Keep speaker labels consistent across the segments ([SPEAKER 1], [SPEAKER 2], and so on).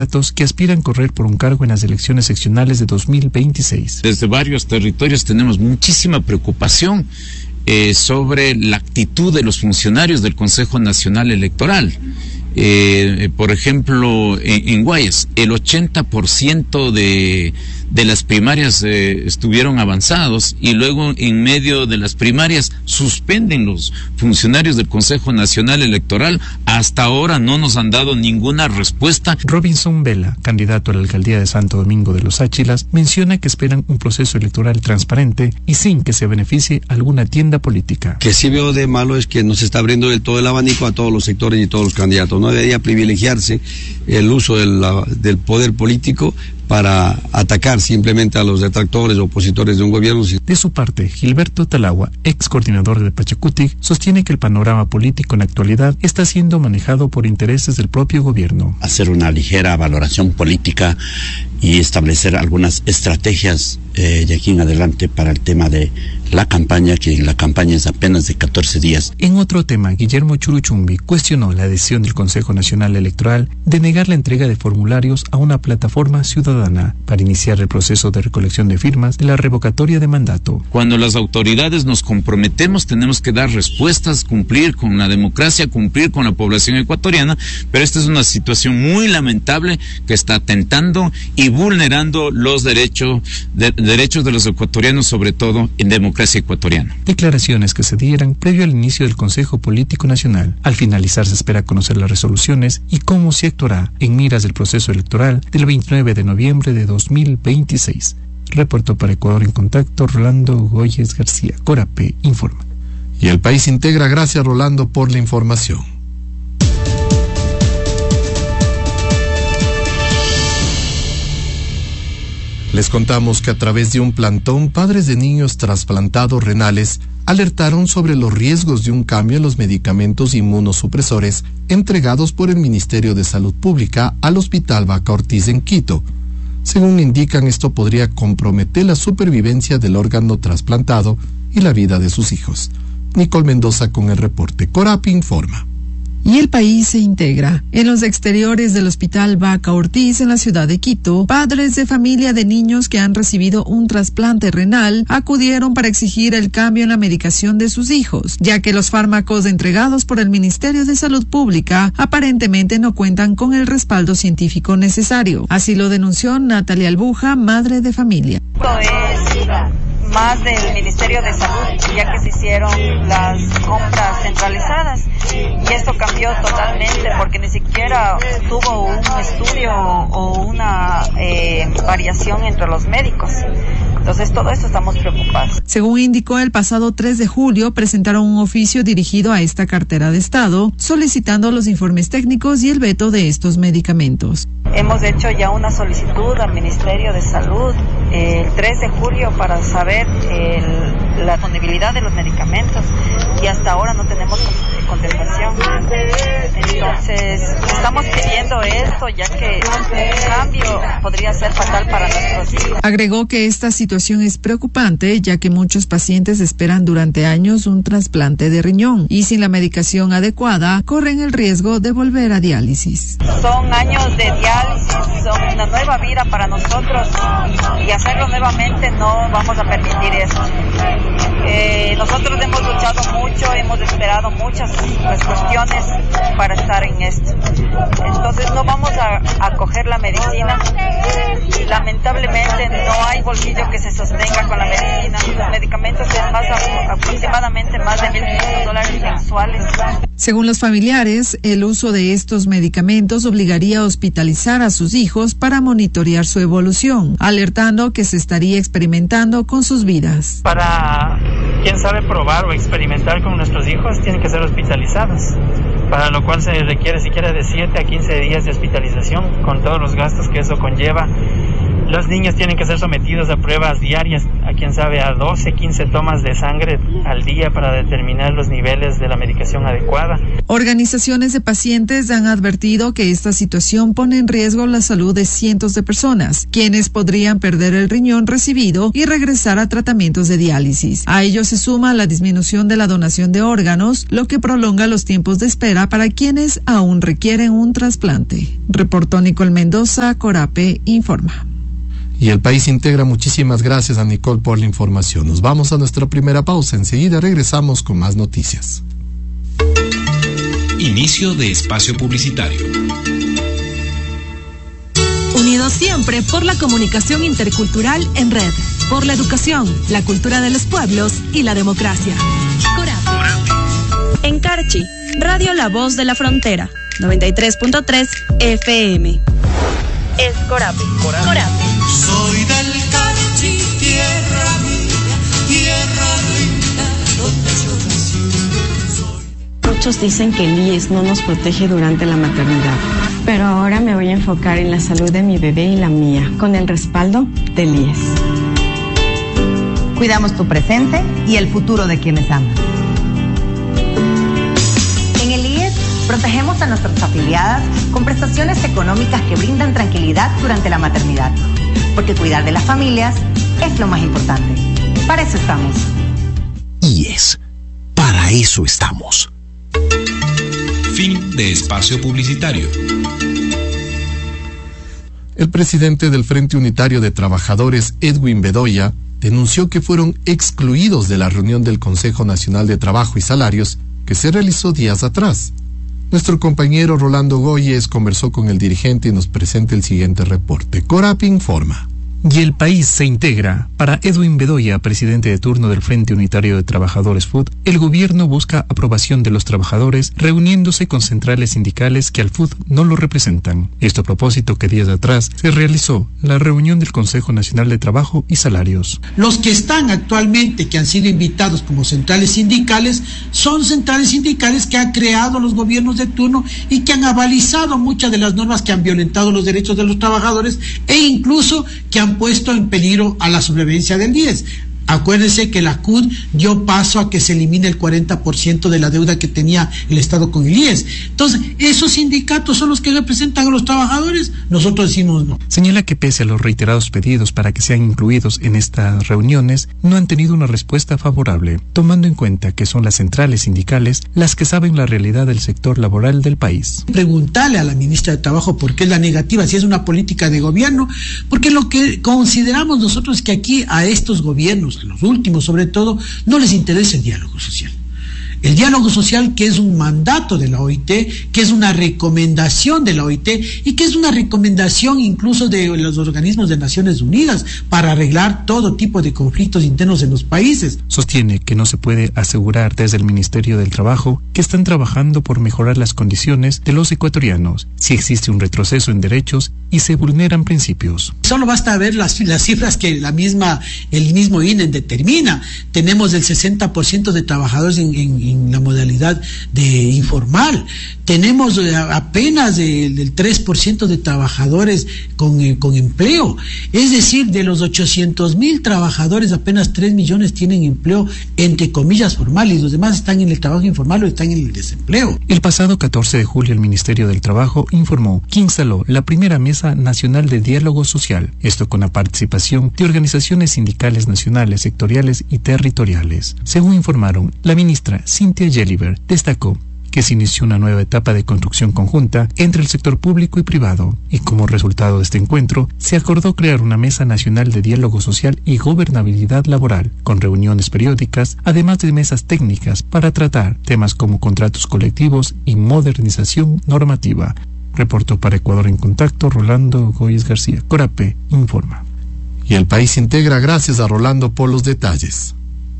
[SPEAKER 1] candidatos que aspiran a correr por un cargo en las elecciones seccionales de 2026.
[SPEAKER 2] Desde varios territorios tenemos muchísima preocupación sobre la actitud de los funcionarios del Consejo Nacional Electoral. Por ejemplo, en Guayas, el 80% de las primarias estuvieron avanzados y luego en medio de las primarias suspenden los funcionarios del Consejo Nacional Electoral. Hasta ahora no nos han dado ninguna respuesta.
[SPEAKER 1] Robinson Vela, candidato a la alcaldía de Santo Domingo de los Áchilas, menciona que esperan un proceso electoral transparente y sin que se beneficie alguna tienda política.
[SPEAKER 3] Que sí veo de malo es que nos está abriendo del todo el abanico a todos los sectores y todos los candidatos. No debería privilegiarse el uso del poder político para atacar simplemente a los detractores o opositores de un gobierno.
[SPEAKER 1] De su parte, Gilberto Talagua, ex coordinador de Pachacutic, sostiene que el panorama político en la actualidad está siendo manejado por intereses del propio gobierno.
[SPEAKER 4] Hacer una ligera valoración política y establecer algunas estrategias de aquí en adelante para el tema de la campaña, que la campaña es apenas de 14 días.
[SPEAKER 1] En otro tema, Guillermo Churuchumbi cuestionó la decisión del Consejo Nacional Electoral de negar la entrega de formularios a una plataforma ciudadana para iniciar el proceso de recolección de firmas de la revocatoria de mandato.
[SPEAKER 2] Cuando las autoridades nos comprometemos, tenemos que dar respuestas, cumplir con la democracia, cumplir con la población ecuatoriana, pero esta es una situación muy lamentable que está atentando y vulnerando los derechos de los ecuatorianos, sobre todo en democracia ecuatoriana.
[SPEAKER 1] Declaraciones que se dieran previo al inicio del Consejo Político Nacional. Al finalizar se espera conocer las resoluciones y cómo se actuará en miras del proceso electoral del 29 de noviembre de 2026. Reportó para Ecuador en Contacto Rolando Goyes García. Corape informa.
[SPEAKER 5] Y el país integra. Gracias, Rolando, por la información. Les contamos que a través de un plantón, padres de niños trasplantados renales alertaron sobre los riesgos de un cambio en los medicamentos inmunosupresores entregados por el Ministerio de Salud Pública al Hospital Vaca Ortiz en Quito. Según indican, esto podría comprometer la supervivencia del órgano trasplantado y la vida de sus hijos. Nicole Mendoza con el reporte. Corapi informa.
[SPEAKER 6] Y el país se integra. En los exteriores del Hospital Vaca Ortiz en la ciudad de Quito, padres de familia de niños que han recibido un trasplante renal acudieron para exigir el cambio en la medicación de sus hijos, ya que los fármacos entregados por el Ministerio de Salud Pública aparentemente no cuentan con el respaldo científico necesario. Así lo denunció Natalia Albuja, madre de familia.
[SPEAKER 7] Más del Ministerio de Salud, ya que se hicieron las compras centralizadas, y esto cambió totalmente porque ni siquiera tuvo un estudio o una variación entre los médicos. Entonces, todo esto estamos preocupados.
[SPEAKER 6] Según indicó, el pasado 3 de julio presentaron un oficio dirigido a esta cartera de Estado solicitando los informes técnicos y el veto de estos medicamentos.
[SPEAKER 7] Hemos hecho ya una solicitud al Ministerio de Salud el 3 de julio para saber la disponibilidad de los medicamentos, y hasta ahora no tenemos contestación. Entonces, estamos pidiendo esto, ya que el cambio podría ser fatal para nuestros hijos.
[SPEAKER 6] Agregó que esta situación es preocupante, ya que muchos pacientes esperan durante años un trasplante de riñón y sin la medicación adecuada corren el riesgo de volver a diálisis.
[SPEAKER 7] Son años de diálisis, son una nueva vida para nosotros, y hacerlo nuevamente no vamos a permitir eso. Nosotros hemos luchado mucho, hemos esperado muchas cuestiones para estar en esto. Entonces no vamos a coger la medicina. Lamentablemente no hay bolsillo que se sostenga con la medicina. Los medicamentos es aproximadamente más de $1,500 mensuales.
[SPEAKER 6] Según los familiares, el uso de estos medicamentos obligaría a hospitalizar a sus hijos para monitorear su evolución, alertando que se estaría experimentando con sus vidas.
[SPEAKER 8] Para quien sabe probar o experimentar con nuestros hijos, tienen que ser hospitalizados, para lo cual se requiere siquiera de 7 a 15 días de hospitalización, con todos los gastos que eso conlleva. Los niños tienen que ser sometidos a pruebas diarias, a quién sabe, a 12, 15 tomas de sangre al día para determinar los niveles de la medicación adecuada.
[SPEAKER 6] Organizaciones de pacientes han advertido que esta situación pone en riesgo la salud de cientos de personas, quienes podrían perder el riñón recibido y regresar a tratamientos de diálisis. A ello se suma la disminución de la donación de órganos, lo que prolonga los tiempos de espera para quienes aún requieren un trasplante. Reportó Nicole Mendoza, Corape informa.
[SPEAKER 5] Y El País Integra, muchísimas gracias a Nicole por la información. Nos vamos a nuestra primera pausa. Enseguida regresamos con más noticias.
[SPEAKER 9] Inicio de espacio publicitario.
[SPEAKER 10] Unidos siempre por la comunicación intercultural en red, por la educación, la cultura de los pueblos y la democracia.
[SPEAKER 11] En Carchi, Radio La Voz de la Frontera, 93.3 FM. Es Corape.
[SPEAKER 12] Soy del Carchi, tierra mía, tierra linda, donde yo nací.
[SPEAKER 13] Muchos dicen que el IES no nos protege durante la maternidad, pero ahora me voy a enfocar en la salud de mi bebé y la mía, con el respaldo del IES.
[SPEAKER 14] Cuidamos tu presente y el futuro de quienes amas. En el IES protegemos a nuestras afiliadas con prestaciones económicas que brindan tranquilidad durante la maternidad, porque cuidar de las familias es lo más importante. Para eso estamos.
[SPEAKER 9] IES, para eso estamos. Fin de espacio publicitario.
[SPEAKER 5] El presidente del Frente Unitario de Trabajadores, Edwin Bedoya, denunció que fueron excluidos de la reunión del Consejo Nacional de Trabajo y Salarios que se realizó días atrás. Nuestro compañero Rolando Goyes conversó con el dirigente y nos presenta el siguiente reporte. Corap informa.
[SPEAKER 1] Y El País se integra. Para Edwin Bedoya, presidente de turno del Frente Unitario de Trabajadores FUT, el gobierno busca aprobación de los trabajadores reuniéndose con centrales sindicales que al FUT no lo representan. Esto a propósito que días atrás se realizó la reunión del Consejo Nacional de Trabajo y Salarios.
[SPEAKER 15] Los que están actualmente, que han sido invitados como centrales sindicales, son centrales sindicales que han creado los gobiernos de turno y que han avalizado muchas de las normas que han violentado los derechos de los trabajadores e incluso que han puesto en peligro a la sobrevivencia del IES. Acuérdense que la CUT dio paso a que se elimine el 40% de la deuda que tenía el Estado con el IES. Entonces, esos sindicatos son los que representan a los trabajadores. Nosotros decimos no.
[SPEAKER 1] Señala que pese a los reiterados pedidos para que sean incluidos en estas reuniones, no han tenido una respuesta favorable, tomando en cuenta que son las centrales sindicales las que saben la realidad del sector laboral del país.
[SPEAKER 15] Preguntarle a la ministra de Trabajo por qué es la negativa, si es una política de gobierno, porque lo que consideramos nosotros es que aquí a estos gobiernos, los últimos sobre todo, no les interesa el diálogo social. El diálogo social, que es un mandato de la OIT, que es una recomendación de la OIT y que es una recomendación incluso de los organismos de Naciones Unidas para arreglar todo tipo de conflictos internos en los países.
[SPEAKER 1] Sostiene que no se puede asegurar desde el Ministerio del Trabajo que están trabajando por mejorar las condiciones de los ecuatorianos si existe un retroceso en derechos y se vulneran principios.
[SPEAKER 15] Solo basta ver las cifras que el mismo INE determina. Tenemos el 60% de trabajadores en la modalidad de informal. Tenemos apenas del 3% de trabajadores con empleo. Es decir, de los 800,000 trabajadores, apenas 3 millones tienen empleo entre comillas formal y los demás están en el trabajo informal o están en el desempleo.
[SPEAKER 1] El pasado 14 de julio el Ministerio del Trabajo informó que instaló la primera Mesa Nacional de Diálogo Social, esto con la participación de organizaciones sindicales nacionales, sectoriales y territoriales. Según informaron, la ministra Cynthia Gelliver destacó que se inició una nueva etapa de construcción conjunta entre el sector público y privado, y como resultado de este encuentro, se acordó crear una Mesa Nacional de Diálogo Social y Gobernabilidad Laboral, con reuniones periódicas, además de mesas técnicas para tratar temas como contratos colectivos y modernización normativa. Reportó para Ecuador en Contacto Rolando Goyes García. Corape informa.
[SPEAKER 5] Y El País integra, gracias a Rolando por los detalles.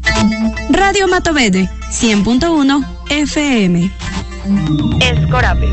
[SPEAKER 11] Radio Matovede, 100.1 FM. Es Corape.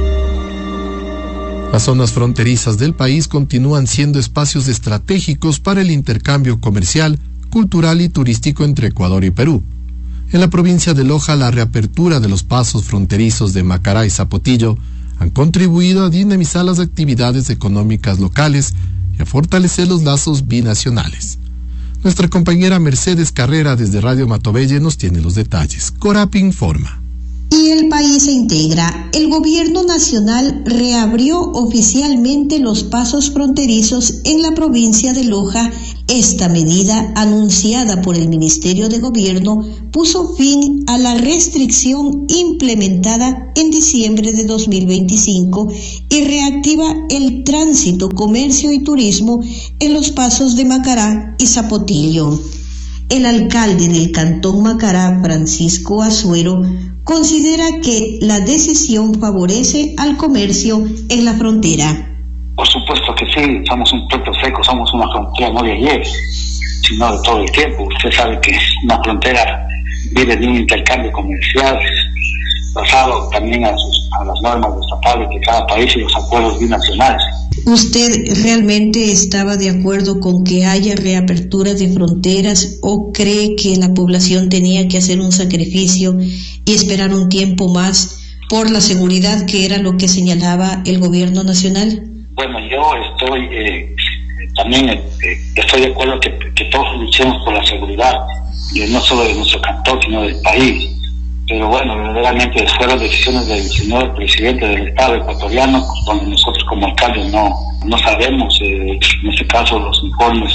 [SPEAKER 5] Las zonas fronterizas del país continúan siendo espacios estratégicos para el intercambio comercial, cultural y turístico entre Ecuador y Perú. En la provincia de Loja, la reapertura de los pasos fronterizos de Macará y Zapotillo han contribuido a dinamizar las actividades económicas locales y a fortalecer los lazos binacionales. Nuestra compañera Mercedes Carrera desde Radio Matobelle nos tiene los detalles. Corap informa.
[SPEAKER 16] Y el país se integra. El gobierno nacional reabrió oficialmente los pasos fronterizos en la provincia de Loja. Esta medida, anunciada por el Ministerio de Gobierno, puso fin a la restricción implementada en diciembre de 2025 y reactiva el tránsito, comercio y turismo en los pasos de Macará y Zapotillo. El alcalde del Cantón Macará, Francisco Azuero, considera que la decisión favorece al comercio en la frontera.
[SPEAKER 17] Por supuesto que sí, somos un puerto seco, somos una frontera no de ayer, sino de todo el tiempo. Usted sabe que una frontera vive de un intercambio comercial basado también a las normas estatales de cada país y los acuerdos binacionales.
[SPEAKER 16] ¿Usted realmente estaba de acuerdo con que haya reapertura de fronteras o cree que la población tenía que hacer un sacrificio y esperar un tiempo más por la seguridad, que era lo que señalaba el gobierno nacional?
[SPEAKER 17] Bueno, yo también estoy de acuerdo que todos luchemos por la seguridad, no solo de nuestro cantón, sino del país. Pero bueno, verdaderamente fueron decisiones del señor presidente del Estado ecuatoriano, donde nosotros como alcaldes no sabemos, en este caso, los informes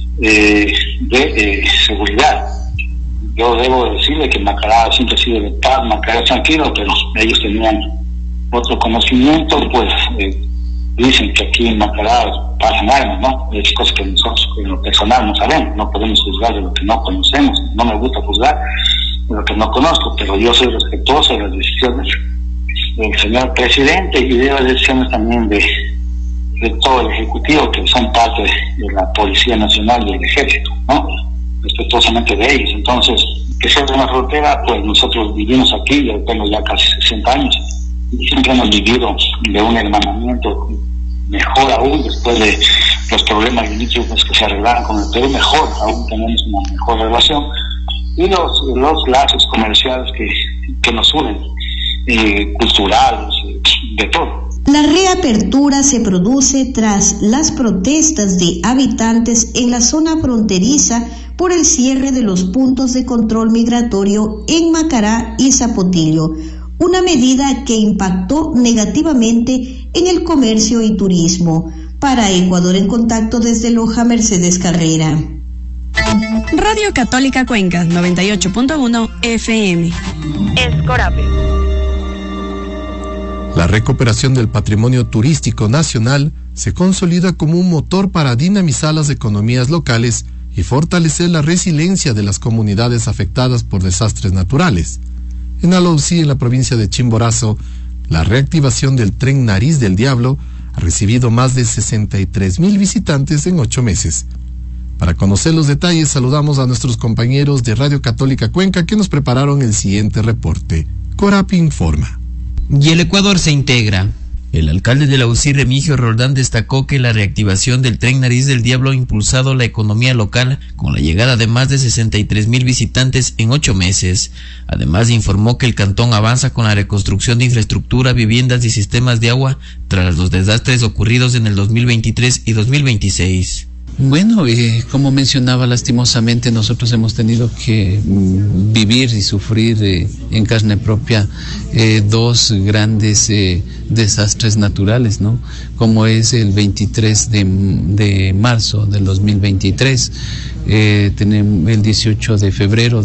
[SPEAKER 17] de seguridad. Yo debo decirle que Macará siempre ha sido de paz, Macará es tranquilo, pero ellos tenían otro conocimiento, pues dicen que aquí en Macará pasan armas, ¿no? Es cosas que nosotros en lo personal no sabemos, no podemos juzgar de lo que no conocemos, no me gusta juzgar lo que no conozco, pero yo soy respetuoso de las decisiones del señor presidente y de las decisiones también de todo el Ejecutivo, que son parte de la Policía Nacional y el Ejército, ¿no? Respetuosamente de ellos. Entonces, que sea de una frontera, pues nosotros vivimos aquí, yo tengo ya casi 60 años, y siempre hemos vivido de un hermanamiento, mejor aún después de los problemas limítrofes que se arreglaron con el Perú, mejor, aún tenemos una mejor relación. Y los lazos comerciales que nos unen, culturales, de todo.
[SPEAKER 16] La reapertura se produce tras las protestas de habitantes en la zona fronteriza por el cierre de los puntos de control migratorio en Macará y Zapotillo, una medida que impactó negativamente en el comercio y turismo. Para Ecuador en Contacto desde Loja, Mercedes Carrera.
[SPEAKER 11] Radio Católica Cuenca, 98.1 FM. Escorape.
[SPEAKER 5] La recuperación del patrimonio turístico nacional se consolida como un motor para dinamizar las economías locales y fortalecer la resiliencia de las comunidades afectadas por desastres naturales. En Alousí, en la provincia de Chimborazo, la reactivación del tren Nariz del Diablo ha recibido más de 63,000 visitantes en 8 meses. Para conocer los detalles, saludamos a nuestros compañeros de Radio Católica Cuenca que nos prepararon el siguiente reporte. Corap informa.
[SPEAKER 18] Y el Ecuador se integra. El alcalde de Alousí, Remigio Roldán, destacó que la reactivación del tren Nariz del Diablo ha impulsado la economía local con la llegada de más de 63,000 visitantes en 8 meses. Además, informó que el cantón avanza con la reconstrucción de infraestructura, viviendas y sistemas de agua tras los desastres ocurridos en el 2023 y 2026.
[SPEAKER 19] Bueno, como mencionaba, lastimosamente nosotros hemos tenido que vivir y sufrir en carne propia 2 grandes desastres naturales, ¿no? Como es el 23 de marzo del 2023, tenemos el 18 de febrero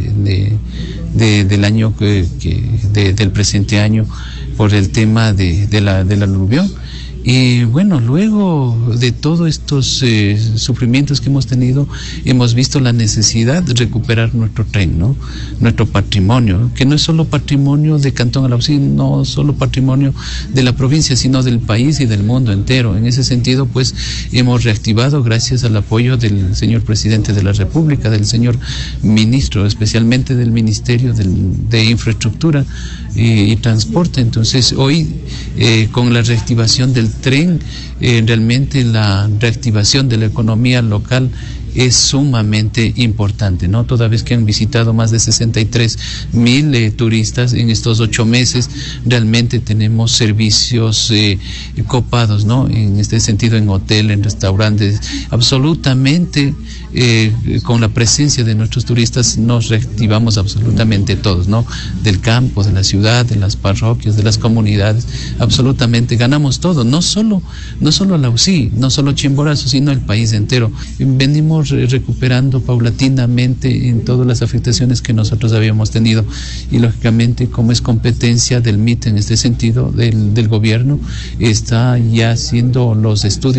[SPEAKER 19] del año del presente año, por el tema de la aluvión. Y bueno, luego de todos estos sufrimientos que hemos tenido, hemos visto la necesidad de recuperar nuestro tren, ¿no? Nuestro patrimonio, que no es solo patrimonio de Cantón Alousí, no solo patrimonio de la provincia, sino del país y del mundo entero. En ese sentido, pues, hemos reactivado gracias al apoyo del señor presidente de la República, del señor ministro, especialmente del Ministerio de Infraestructura y Transporte. Entonces, hoy, con la reactivación del tren, realmente la reactivación de la economía local es sumamente importante, ¿no? Toda vez que han visitado más de 63,000 turistas en estos 8 meses, realmente tenemos servicios copados, ¿no? En este sentido, en hotel, en restaurantes, absolutamente con la presencia de nuestros turistas nos reactivamos absolutamente todos, ¿no? Del campo, de la ciudad, de las parroquias, de las comunidades, absolutamente ganamos todo, no solo la UCI, no solo Chimborazo, sino el país entero. Venimos recuperando paulatinamente en todas las afectaciones que nosotros habíamos tenido, y lógicamente, como es competencia del MIT en este sentido, del gobierno, está ya haciendo los estudios